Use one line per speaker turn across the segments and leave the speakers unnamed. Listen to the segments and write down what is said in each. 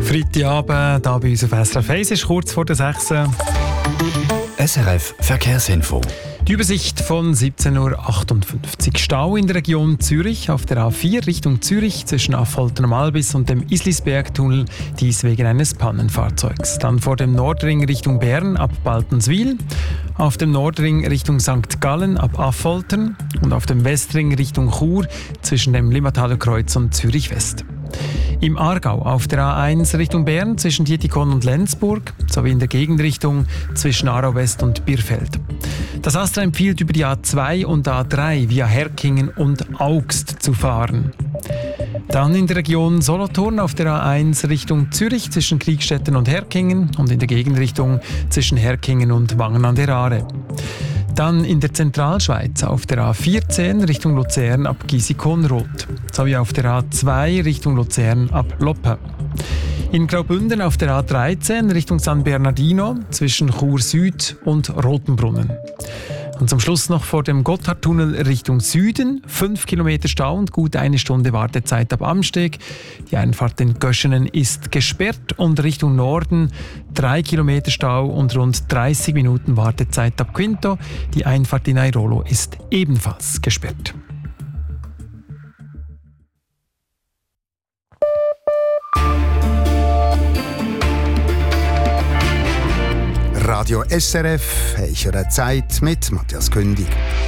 Freitagabend hier bei uns auf SRF 1 ist kurz vor der 6.
SRF Verkehrsinfo.
Die Übersicht von 17.58 Uhr. Stau in der Region Zürich auf der A4 Richtung Zürich zwischen Affolter am Albis und dem Islisbergtunnel, dies wegen eines Pannenfahrzeugs. Dann vor dem Nordring Richtung Bern ab Baltenswil, auf dem Nordring Richtung St. Gallen ab Affoltern und auf dem Westring Richtung Chur zwischen dem Limmataler Kreuz und Zürich West. Im Aargau auf der A1 Richtung Bern zwischen Dietikon und Lenzburg sowie in der Gegenrichtung zwischen Aarau West und Birfeld. Das AStRA empfiehlt über die A2 und A3 via Herkingen und Augst zu fahren. Dann in der Region Solothurn auf der A1 Richtung Zürich zwischen Kriegstetten und Herkingen und in der Gegenrichtung zwischen Herkingen und Wangen an der Aare. Dann in der Zentralschweiz auf der A14 Richtung Luzern ab Giesig-Hohenroth sowie auf der A2 Richtung Luzern ab Loppe. In Graubünden auf der A13 Richtung San Bernardino zwischen Chur Süd und Rotenbrunnen. Und zum Schluss noch vor dem Gotthardtunnel Richtung Süden 5 Kilometer Stau und gut eine Stunde Wartezeit ab Amsteg. Die Einfahrt in Göschenen ist gesperrt und Richtung Norden 3 Kilometer Stau und rund 30 Minuten Wartezeit ab Quinto. Die Einfahrt in Airolo ist ebenfalls gesperrt.
Radio SRF, «Heichere Zeit» mit Matthias Kündig.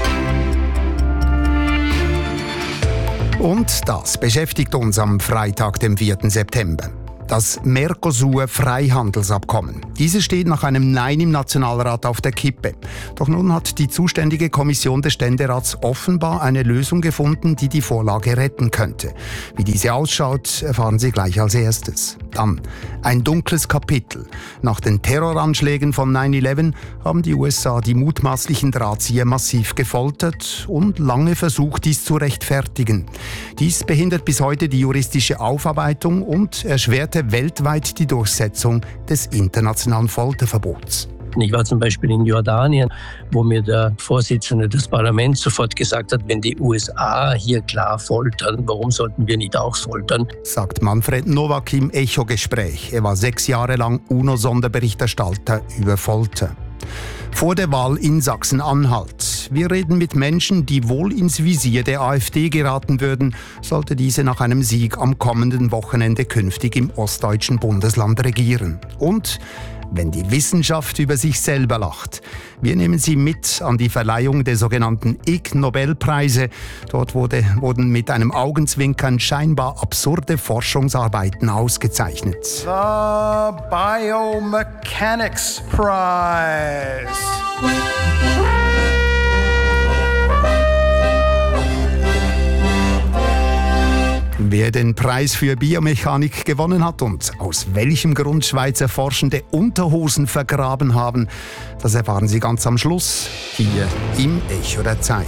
Und das beschäftigt uns am Freitag, dem 4. September. Das Mercosur-Freihandelsabkommen. Dieses steht nach einem Nein im Nationalrat auf der Kippe. Doch nun hat die zuständige Kommission des Ständerats offenbar eine Lösung gefunden, die die Vorlage retten könnte. Wie diese ausschaut, erfahren Sie gleich als erstes. Dann ein dunkles Kapitel. Nach den Terroranschlägen von 9/11 haben die USA die mutmaßlichen Drahtzieher massiv gefoltert und lange versucht, dies zu rechtfertigen. Dies behindert bis heute die juristische Aufarbeitung und erschwerte weltweit die Durchsetzung des internationalen Folterverbots.
Ich war zum Beispiel in Jordanien, wo mir der Vorsitzende des Parlaments sofort gesagt hat, wenn die USA hier klar foltern, warum sollten wir nicht auch foltern?
Sagt Manfred Nowak im Echo-Gespräch. Er war 6 Jahre lang UNO-Sonderberichterstatter über Folter. Vor der Wahl in Sachsen-Anhalt. Wir reden mit Menschen, die wohl ins Visier der AfD geraten würden, sollte diese nach einem Sieg am kommenden Wochenende künftig im ostdeutschen Bundesland regieren. Und wenn die Wissenschaft über sich selber lacht. Wir nehmen Sie mit an die Verleihung der sogenannten Ig-Nobelpreise. Dort wurden mit einem Augenzwinkern scheinbar absurde Forschungsarbeiten ausgezeichnet.
The Biomechanics Prize.
Wer den Preis für Biomechanik gewonnen hat und aus welchem Grund Schweizer Forschende Unterhosen vergraben haben, das erfahren Sie ganz am Schluss hier im Echo der Zeit.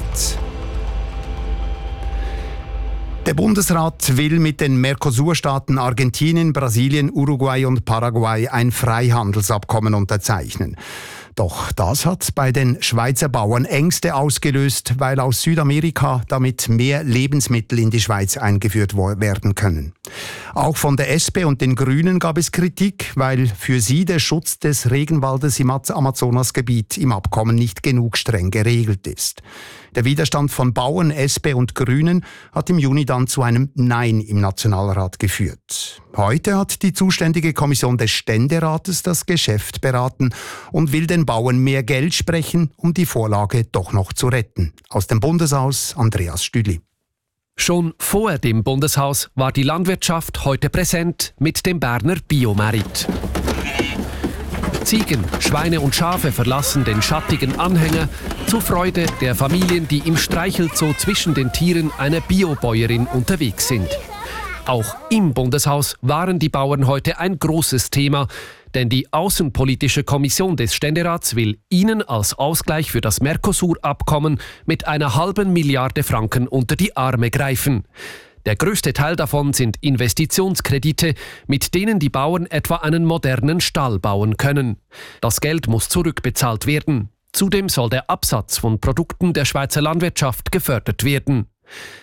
Der Bundesrat will mit den Mercosur-Staaten Argentinien, Brasilien, Uruguay und Paraguay ein Freihandelsabkommen unterzeichnen. Doch das hat bei den Schweizer Bauern Ängste ausgelöst, weil aus Südamerika damit mehr Lebensmittel in die Schweiz eingeführt werden können. Auch von der SP und den Grünen gab es Kritik, weil für sie der Schutz des Regenwaldes im Amazonasgebiet im Abkommen nicht genug streng geregelt ist. Der Widerstand von Bauern, SP und Grünen hat im Juni dann zu einem Nein im Nationalrat geführt. Heute hat die zuständige Kommission des Ständerates das Geschäft beraten und will den Bauern mehr Geld sprechen, um die Vorlage doch noch zu retten. Aus dem Bundeshaus Andreas Stüdli.
Schon vor dem Bundeshaus war die Landwirtschaft heute präsent mit dem Berner Biomerit. Ziegen, Schweine und Schafe verlassen den schattigen Anhänger zur Freude der Familien, die im Streichelzoo zwischen den Tieren einer Biobäuerin unterwegs sind. Auch im Bundeshaus waren die Bauern heute ein großes Thema, denn die Außenpolitische Kommission des Ständerats will ihnen als Ausgleich für das Mercosur-Abkommen mit einer halben Milliarde Franken unter die Arme greifen. Der größte Teil davon sind Investitionskredite, mit denen die Bauern etwa einen modernen Stall bauen können. Das Geld muss zurückbezahlt werden. Zudem soll der Absatz von Produkten der Schweizer Landwirtschaft gefördert werden.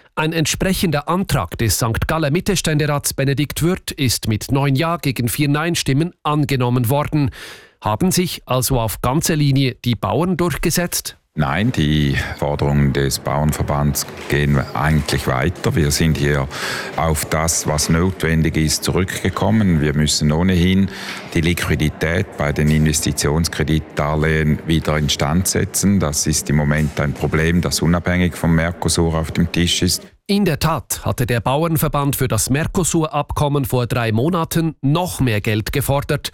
Ein entsprechender Antrag des St. Galler Mitte-Ständerats Benedikt Würth ist mit 9 Ja gegen 4 Nein-Stimmen angenommen worden. Haben sich also auf ganzer Linie die Bauern durchgesetzt?
Nein, die Forderungen des Bauernverbands gehen eigentlich weiter. Wir sind hier auf das, was notwendig ist, zurückgekommen. Wir müssen ohnehin die Liquidität bei den Investitionskreditdarlehen wieder instand setzen. Das ist im Moment ein Problem, das unabhängig vom Mercosur auf dem Tisch ist.
In der Tat hatte der Bauernverband für das Mercosur-Abkommen vor 3 Monaten noch mehr Geld gefordert,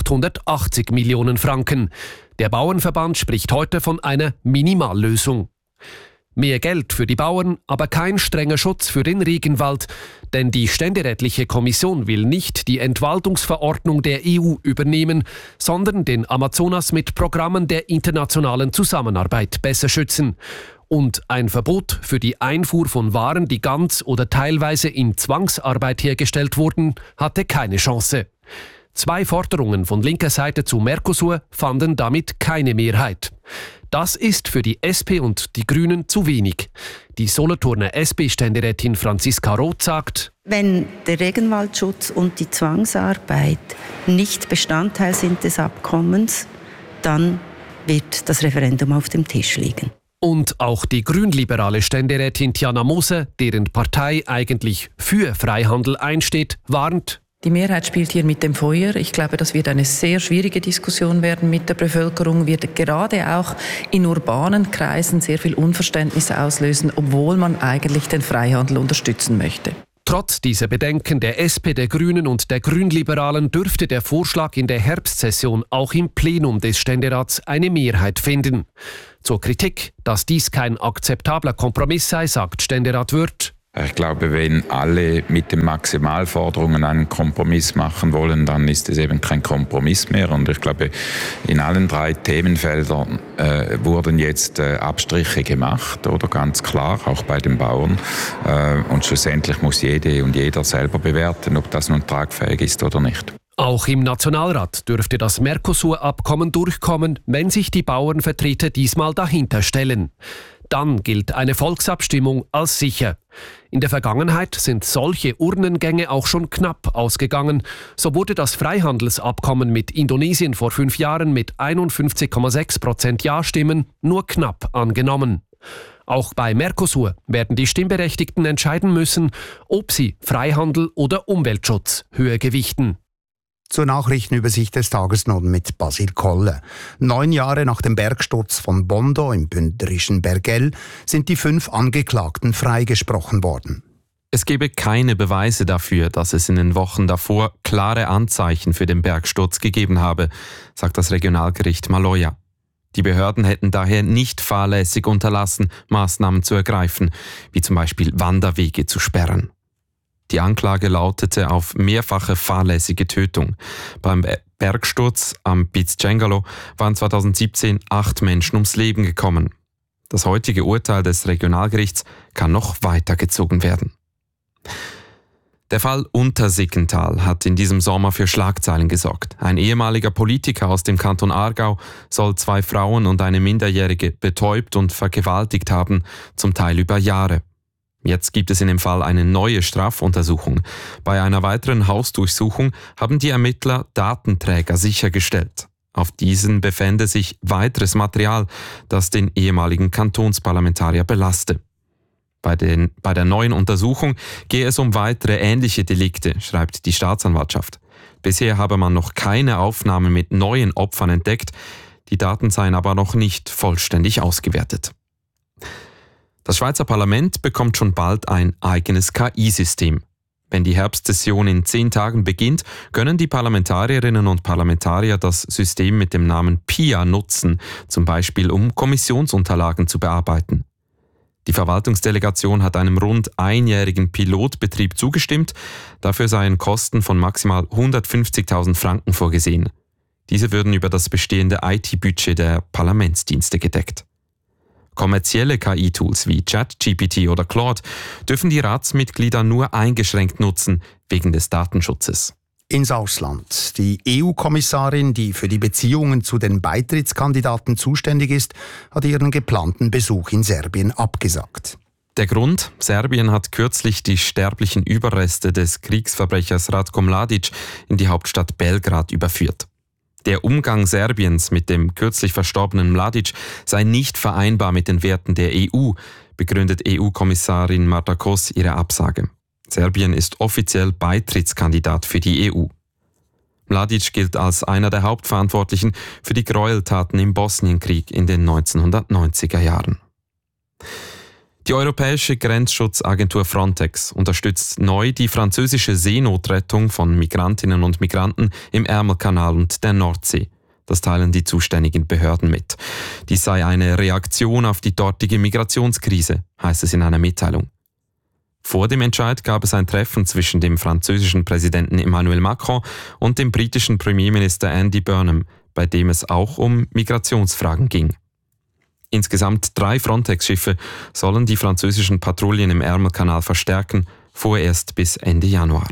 880 Millionen Franken. Der Bauernverband spricht heute von einer Minimallösung. Mehr Geld für die Bauern, aber kein strenger Schutz für den Regenwald. Denn die Ständerätliche Kommission will nicht die Entwaldungsverordnung der EU übernehmen, sondern den Amazonas mit Programmen der internationalen Zusammenarbeit besser schützen. Und ein Verbot für die Einfuhr von Waren, die ganz oder teilweise in Zwangsarbeit hergestellt wurden, hatte keine Chance. 2 Forderungen von linker Seite zu Mercosur fanden damit keine Mehrheit. Das ist für die SP und die Grünen zu wenig. Die Solothurner SP-Ständerätin Franziska Roth sagt:
Wenn der Regenwaldschutz und die Zwangsarbeit nicht Bestandteil sind des Abkommens, dann wird das Referendum auf dem Tisch liegen.
Und auch die grünliberale Ständerätin Tiana Moser, deren Partei eigentlich für Freihandel einsteht, warnt:
Die Mehrheit spielt hier mit dem Feuer. Ich glaube, das wird eine sehr schwierige Diskussion werden mit der Bevölkerung, wird gerade auch in urbanen Kreisen sehr viel Unverständnis auslösen, obwohl man eigentlich den Freihandel unterstützen möchte.
Trotz dieser Bedenken der SP, der Grünen und der Grünliberalen dürfte der Vorschlag in der Herbstsession auch im Plenum des Ständerats eine Mehrheit finden. Zur Kritik, dass dies kein akzeptabler Kompromiss sei, sagt Ständerat Würth:
Ich glaube, wenn alle mit den Maximalforderungen einen Kompromiss machen wollen, dann ist es eben kein Kompromiss mehr. Und ich glaube, in allen 3 Themenfeldern wurden jetzt Abstriche gemacht, oder ganz klar, auch bei den Bauern. Und schlussendlich muss jede und jeder selber bewerten, ob das nun tragfähig ist oder nicht.
Auch im Nationalrat dürfte das Mercosur-Abkommen durchkommen, wenn sich die Bauernvertreter diesmal dahinter stellen. Dann gilt eine Volksabstimmung als sicher. In der Vergangenheit sind solche Urnengänge auch schon knapp ausgegangen. So wurde das Freihandelsabkommen mit Indonesien vor 5 Jahren mit 51,6% Ja-Stimmen nur knapp angenommen. Auch bei Mercosur werden die Stimmberechtigten entscheiden müssen, ob sie Freihandel oder Umweltschutz höher gewichten.
Zur Nachrichtenübersicht des Tages nun mit Basil Kolle. 9 Jahre nach dem Bergsturz von Bondo im bündnerischen Bergell sind die 5 Angeklagten freigesprochen worden.
Es gebe keine Beweise dafür, dass es in den Wochen davor klare Anzeichen für den Bergsturz gegeben habe, sagt das Regionalgericht Maloja. Die Behörden hätten daher nicht fahrlässig unterlassen, Maßnahmen zu ergreifen, wie zum Beispiel Wanderwege zu sperren. Die Anklage lautete auf mehrfache fahrlässige Tötung. Beim Bergsturz am Piz Cengalo waren 2017 8 Menschen ums Leben gekommen. Das heutige Urteil des Regionalgerichts kann noch weitergezogen werden. Der Fall Untersiggenthal hat in diesem Sommer für Schlagzeilen gesorgt. Ein ehemaliger Politiker aus dem Kanton Aargau soll 2 Frauen und eine Minderjährige betäubt und vergewaltigt haben, zum Teil über Jahre. Jetzt gibt es in dem Fall eine neue Strafuntersuchung. Bei einer weiteren Hausdurchsuchung haben die Ermittler Datenträger sichergestellt. Auf diesen befände sich weiteres Material, das den ehemaligen Kantonsparlamentarier belaste. Bei der neuen Untersuchung gehe es um weitere ähnliche Delikte, schreibt die Staatsanwaltschaft. Bisher habe man noch keine Aufnahmen mit neuen Opfern entdeckt, die Daten seien aber noch nicht vollständig ausgewertet. Das Schweizer Parlament bekommt schon bald ein eigenes KI-System. Wenn die Herbstsession in 10 Tagen beginnt, können die Parlamentarierinnen und Parlamentarier das System mit dem Namen PIA nutzen, zum Beispiel um Kommissionsunterlagen zu bearbeiten. Die Verwaltungsdelegation hat einem rund 1-jährigen Pilotbetrieb zugestimmt. Dafür seien Kosten von maximal 150.000 Franken vorgesehen. Diese würden über das bestehende IT-Budget der Parlamentsdienste gedeckt. Kommerzielle KI-Tools wie ChatGPT oder Claude dürfen die Ratsmitglieder nur eingeschränkt nutzen, wegen des Datenschutzes.
Ins Ausland. Die EU-Kommissarin, die für die Beziehungen zu den Beitrittskandidaten zuständig ist, hat ihren geplanten Besuch in Serbien abgesagt.
Der Grund? Serbien hat kürzlich die sterblichen Überreste des Kriegsverbrechers Ratko Mladic in die Hauptstadt Belgrad überführt. Der Umgang Serbiens mit dem kürzlich verstorbenen Mladic sei nicht vereinbar mit den Werten der EU, begründet EU-Kommissarin Marta Kos ihre Absage. Serbien ist offiziell Beitrittskandidat für die EU. Mladic gilt als einer der Hauptverantwortlichen für die Gräueltaten im Bosnienkrieg in den 1990er Jahren. Die Europäische Grenzschutzagentur Frontex unterstützt neu die französische Seenotrettung von Migrantinnen und Migranten im Ärmelkanal und der Nordsee. Das teilen die zuständigen Behörden mit. Dies sei eine Reaktion auf die dortige Migrationskrise, heißt es in einer Mitteilung. Vor dem Entscheid gab es ein Treffen zwischen dem französischen Präsidenten Emmanuel Macron und dem britischen Premierminister Andy Burnham, bei dem es auch um Migrationsfragen ging. Insgesamt 3 Frontex-Schiffe sollen die französischen Patrouillen im Ärmelkanal verstärken, vorerst bis Ende Januar.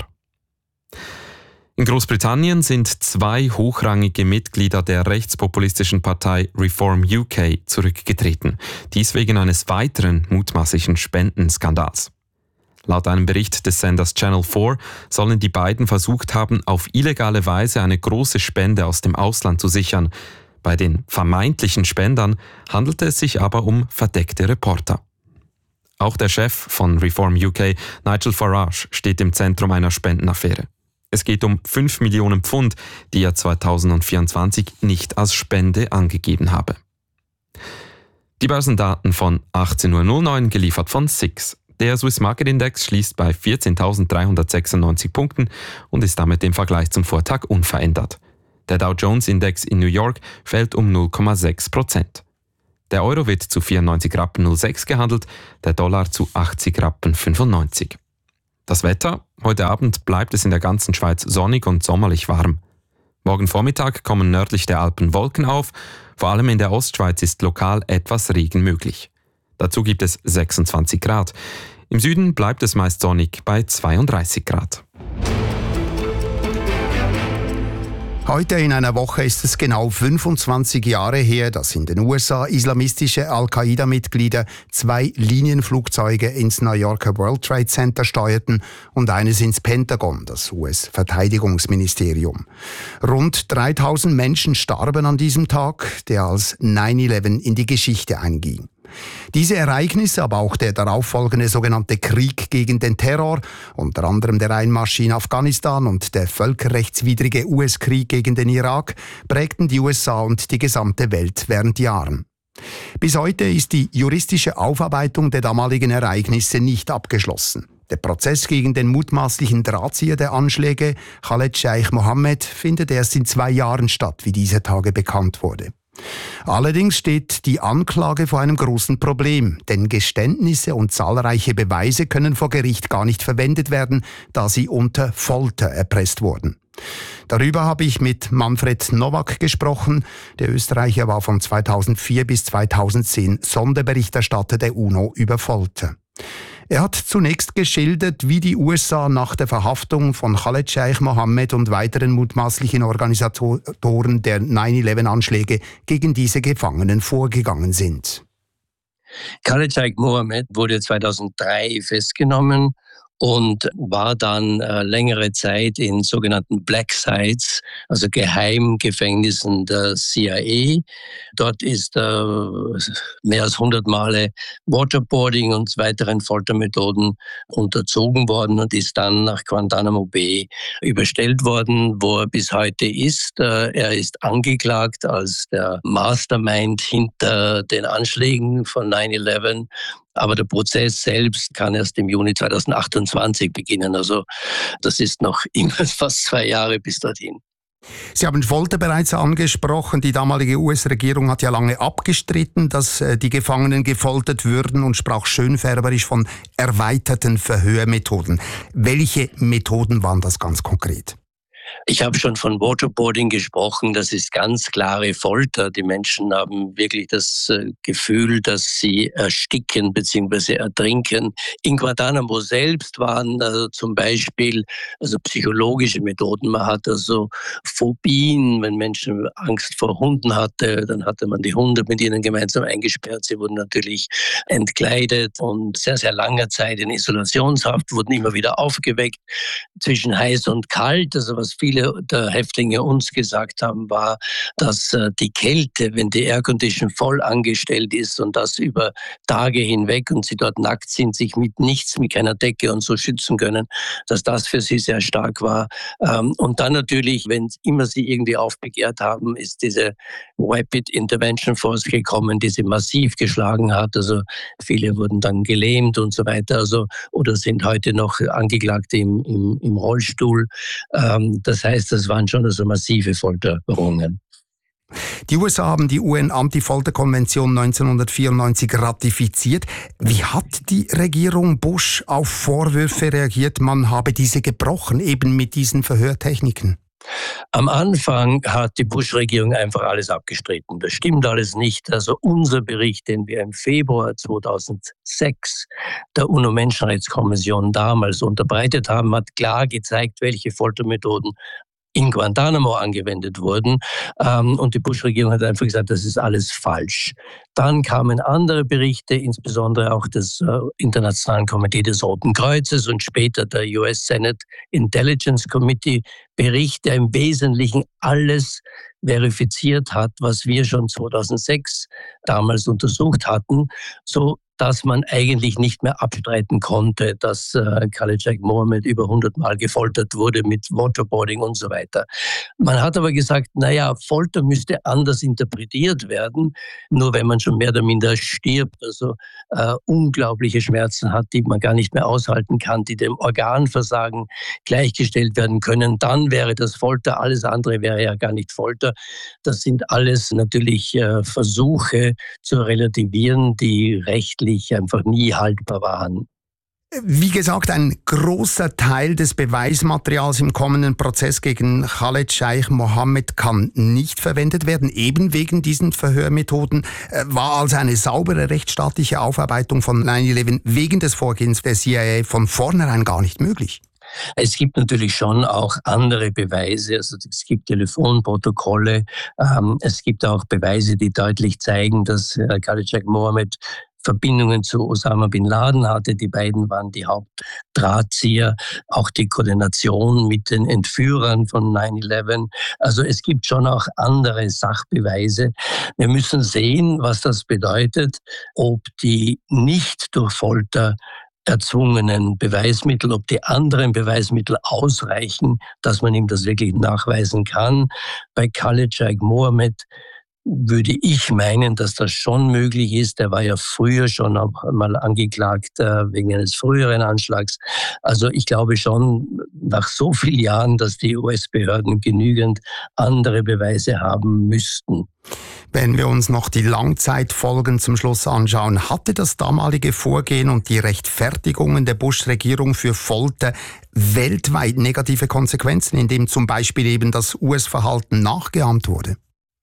In Großbritannien sind 2 hochrangige Mitglieder der rechtspopulistischen Partei Reform UK zurückgetreten, dies wegen eines weiteren mutmaßlichen Spendenskandals. Laut einem Bericht des Senders Channel 4 sollen die beiden versucht haben, auf illegale Weise eine große Spende aus dem Ausland zu sichern. Bei den vermeintlichen Spendern handelte es sich aber um verdeckte Reporter. Auch der Chef von Reform UK, Nigel Farage, steht im Zentrum einer Spendenaffäre. Es geht um 5 Millionen Pfund, die er 2024 nicht als Spende angegeben habe. Die Börsendaten von 18.09 Uhr geliefert von SIX. Der Swiss Market Index schließt bei 14.396 Punkten und ist damit im Vergleich zum Vortag unverändert. Der Dow Jones Index in New York fällt um 0,6%. Der Euro wird zu 94,06 Rappen gehandelt, der Dollar zu 80,95 Rappen. Das Wetter? Heute Abend bleibt es in der ganzen Schweiz sonnig und sommerlich warm. Morgen Vormittag kommen nördlich der Alpen Wolken auf, vor allem in der Ostschweiz ist lokal etwas Regen möglich. Dazu gibt es 26 Grad. Im Süden bleibt es meist sonnig bei 32 Grad.
Heute in einer Woche ist es genau 25 Jahre her, dass in den USA islamistische Al-Qaida-Mitglieder 2 Linienflugzeuge ins New Yorker World Trade Center steuerten und eines ins Pentagon, das US-Verteidigungsministerium. Rund 3000 Menschen starben an diesem Tag, der als 9/11 in die Geschichte einging. Diese Ereignisse, aber auch der darauffolgende sogenannte Krieg gegen den Terror, unter anderem der Einmarsch in Afghanistan und der völkerrechtswidrige US-Krieg gegen den Irak, prägten die USA und die gesamte Welt während Jahren. Bis heute ist die juristische Aufarbeitung der damaligen Ereignisse nicht abgeschlossen. Der Prozess gegen den mutmaßlichen Drahtzieher der Anschläge, Khaled Sheikh Mohammed, findet erst in 2 Jahren statt, wie dieser Tage bekannt wurde. Allerdings steht die Anklage vor einem großen Problem, denn Geständnisse und zahlreiche Beweise können vor Gericht gar nicht verwendet werden, da sie unter Folter erpresst wurden. Darüber habe ich mit Manfred Nowak gesprochen. Der Österreicher war von 2004 bis 2010 Sonderberichterstatter der UNO über Folter. Er hat zunächst geschildert, wie die USA nach der Verhaftung von Khaled Sheikh Mohammed und weiteren mutmaßlichen Organisatoren der 9/11-Anschläge gegen diese Gefangenen vorgegangen sind.
Khaled Sheikh Mohammed wurde 2003 festgenommen und war dann längere Zeit in sogenannten Black Sites, also Geheimgefängnissen der CIA. Dort ist mehr als 100 Male Waterboarding und weiteren Foltermethoden unterzogen worden und ist dann nach Guantanamo Bay überstellt worden, wo er bis heute ist. Er ist angeklagt als der Mastermind hinter den Anschlägen von 9/11. Aber der Prozess selbst kann erst im Juni 2028 beginnen. Also das ist noch immer fast 2 Jahre bis dorthin.
Sie haben Folter bereits angesprochen. Die damalige US-Regierung hat ja lange abgestritten, dass die Gefangenen gefoltert würden und sprach schönfärberisch von erweiterten Verhörmethoden. Welche Methoden waren das ganz konkret?
Ich habe schon von Waterboarding gesprochen. Das ist ganz klare Folter. Die Menschen haben wirklich das Gefühl, dass sie ersticken bzw. ertrinken. In Guantanamo selbst waren zum Beispiel psychologische Methoden. Man hat Phobien, wenn Menschen Angst vor Hunden hatte, dann hatte man die Hunde mit ihnen gemeinsam eingesperrt. Sie wurden natürlich entkleidet und sehr, sehr lange Zeit in Isolationshaft, wurden immer wieder aufgeweckt zwischen heiß und kalt. Also was viele der Häftlinge uns gesagt haben, war, dass die Kälte, wenn die Aircondition voll angestellt ist und das über Tage hinweg und sie dort nackt sind, sich mit nichts, mit keiner Decke und so schützen können, dass das für sie sehr stark war. Und dann natürlich, wenn immer sie irgendwie aufbegehrt haben, ist diese Rapid Intervention Force gekommen, die sie massiv geschlagen hat. Also viele wurden dann gelähmt und so weiter, oder sind heute noch Angeklagte im Rollstuhl. Das heißt, das waren schon massive Folterungen.
Die USA haben die UN-Anti-Folter-Konvention 1994 ratifiziert. Wie hat die Regierung Bush auf Vorwürfe reagiert, man habe diese gebrochen, eben mit diesen Verhörtechniken?
Am Anfang hat die Bush-Regierung einfach alles abgestritten. Das stimmt alles nicht. Also unser Bericht, den wir im Februar 2006 der UNO-Menschenrechtskommission damals unterbreitet haben, hat klar gezeigt, welche Foltermethoden in Guantanamo angewendet wurden. Und die Bush-Regierung hat einfach gesagt, das ist alles falsch. Dann kamen andere Berichte, insbesondere auch des Internationalen Komitees des Roten Kreuzes und später der US Senate Intelligence Committee Bericht, der im Wesentlichen alles verifiziert hat, was wir schon 2006 damals untersucht hatten, so dass man eigentlich nicht mehr abstreiten konnte, dass Khalid Sheikh Mohammed über 100 Mal gefoltert wurde mit Waterboarding und so weiter. Man hat aber gesagt, Folter müsste anders interpretiert werden, nur wenn man schon mehr oder minder stirbt, unglaubliche Schmerzen hat, die man gar nicht mehr aushalten kann, die dem Organversagen gleichgestellt werden können, dann wäre das Folter, alles andere wäre ja gar nicht Folter. Das sind alles natürlich Versuche zu relativieren, die rechtlich einfach nie haltbar waren.
Wie gesagt, ein großer Teil des Beweismaterials im kommenden Prozess gegen Khalid Sheikh Mohammed kann nicht verwendet werden, eben wegen diesen Verhörmethoden. War also eine saubere rechtsstaatliche Aufarbeitung von 9/11 wegen des Vorgehens der CIA von vornherein gar nicht möglich?
Es gibt natürlich schon auch andere Beweise, es gibt Telefonprotokolle, es gibt auch Beweise, die deutlich zeigen, dass Khalid Sheikh Mohammed Verbindungen zu Osama Bin Laden hatte. Die beiden waren die Hauptdrahtzieher, auch die Koordination mit den Entführern von 9/11. Also es gibt schon auch andere Sachbeweise. Wir müssen sehen, was das bedeutet, ob die nicht durch Folter erzwungenen Beweismittel, ob die anderen Beweismittel ausreichen, dass man ihm das wirklich nachweisen kann. Bei Khalid Sheikh Mohammed würde ich meinen, dass das schon möglich ist. Er war ja früher schon auch mal angeklagt wegen eines früheren Anschlags. Also ich glaube schon nach so vielen Jahren, dass die US-Behörden genügend andere Beweise haben müssten.
Wenn wir uns noch die Langzeitfolgen zum Schluss anschauen, hatte das damalige Vorgehen und die Rechtfertigungen der Bush-Regierung für Folter weltweit negative Konsequenzen, indem zum Beispiel eben das US-Verhalten nachgeahmt wurde?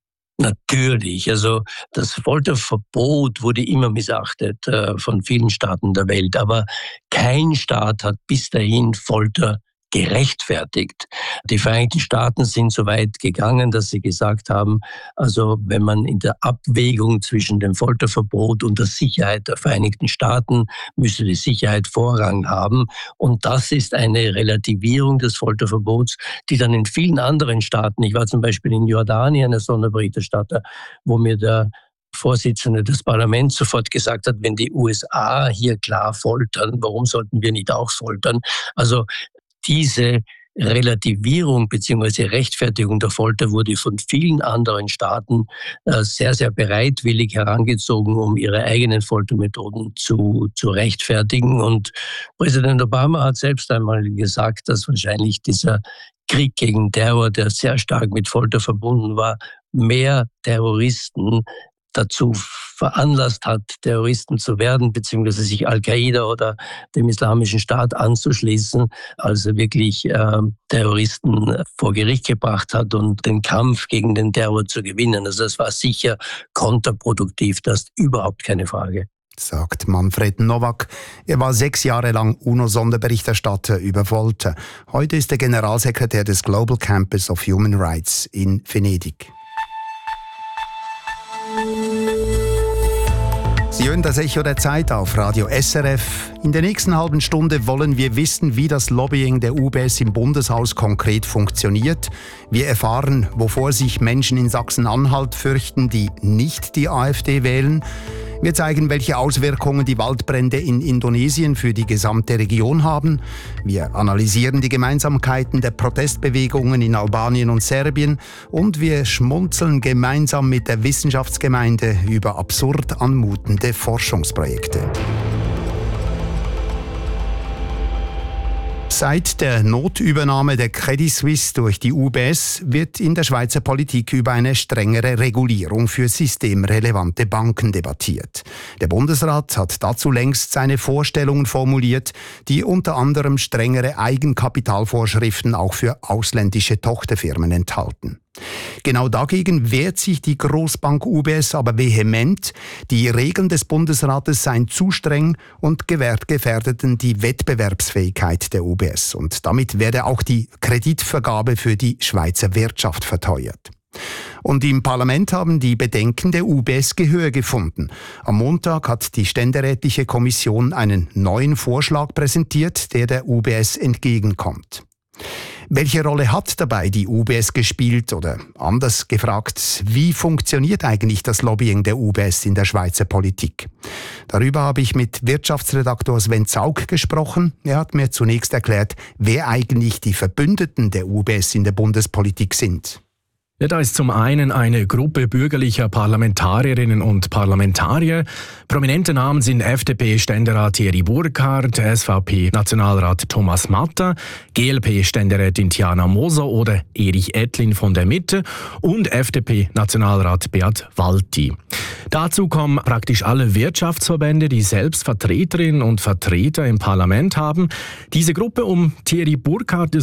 Natürlich, das Folterverbot wurde immer missachtet von vielen Staaten der Welt, aber kein Staat hat bis dahin Folter gerechtfertigt. Die Vereinigten Staaten sind so weit gegangen, dass sie gesagt haben, wenn man in der Abwägung zwischen dem Folterverbot und der Sicherheit der Vereinigten Staaten müsse die Sicherheit Vorrang haben. Und das ist eine Relativierung des Folterverbots, die dann in vielen anderen Staaten, ich war zum Beispiel in Jordanien als Sonderberichterstatter, wo mir der Vorsitzende des Parlaments sofort gesagt hat, wenn die USA hier klar foltern, warum sollten wir nicht auch foltern? Diese Relativierung bzw. Rechtfertigung der Folter wurde von vielen anderen Staaten sehr, sehr bereitwillig herangezogen, um ihre eigenen Foltermethoden zu rechtfertigen. Und Präsident Obama hat selbst einmal gesagt, dass wahrscheinlich dieser Krieg gegen Terror, der sehr stark mit Folter verbunden war, mehr Terroristen dazu veranlasst hat, Terroristen zu werden, beziehungsweise sich Al-Qaida oder dem Islamischen Staat anzuschließen, also wirklich Terroristen vor Gericht gebracht hat und den Kampf gegen den Terror zu gewinnen. Also das war sicher kontraproduktiv, das ist überhaupt keine Frage.
Sagt Manfred Nowak. Er war 6 Jahre lang UNO-Sonderberichterstatter über Folter. Heute ist er Generalsekretär des Global Campus of Human Rights in Venedig. Sie hören das Echo der Zeit auf Radio SRF. In der nächsten halben Stunde wollen wir wissen, wie das Lobbying der UBS im Bundeshaus konkret funktioniert. Wir erfahren, wovor sich Menschen in Sachsen-Anhalt fürchten, die nicht die AfD wählen. Wir zeigen, welche Auswirkungen die Waldbrände in Indonesien für die gesamte Region haben. Wir analysieren die Gemeinsamkeiten der Protestbewegungen in Albanien und Serbien. Und wir schmunzeln gemeinsam mit der Wissenschaftsgemeinde über absurd anmutende Forschungsprojekte. Seit der Notübernahme der Credit Suisse durch die UBS wird in der Schweizer Politik über eine strengere Regulierung für systemrelevante Banken debattiert. Der Bundesrat hat dazu längst seine Vorstellungen formuliert, die unter anderem strengere Eigenkapitalvorschriften auch für ausländische Tochterfirmen enthalten. Genau dagegen wehrt sich die Großbank UBS aber vehement. Die Regeln des Bundesrates seien zu streng und gefährdeten die Wettbewerbsfähigkeit der UBS. Und damit werde auch die Kreditvergabe für die Schweizer Wirtschaft verteuert. Und im Parlament haben die Bedenken der UBS Gehör gefunden. Am Montag hat die Ständerätliche Kommission einen neuen Vorschlag präsentiert, der UBS entgegenkommt. Welche Rolle hat dabei die UBS gespielt oder anders gefragt, wie funktioniert eigentlich das Lobbying der UBS in der Schweizer Politik? Darüber habe ich mit Wirtschaftsredaktor Sven Zaug gesprochen. Er hat mir zunächst erklärt, wer eigentlich die Verbündeten der UBS in der Bundespolitik sind.
Ja, da ist zum einen eine Gruppe bürgerlicher Parlamentarierinnen und Parlamentarier. Prominente Namen sind FDP-Ständerat Thierry Burkhardt, SVP-Nationalrat Thomas Matter, GLP-Ständerätin Tiana Moser oder Erich Ettlin von der Mitte und FDP-Nationalrat Beat Walti. Dazu kommen praktisch alle Wirtschaftsverbände, die selbst Vertreterinnen und Vertreter im Parlament haben. Diese Gruppe um Thierry Burkhardt